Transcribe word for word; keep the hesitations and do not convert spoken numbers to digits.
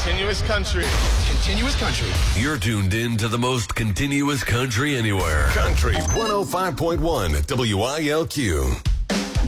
Continuous country. Continuous country. You're tuned in to the most continuous country anywhere. Country one oh five point one W I L Q.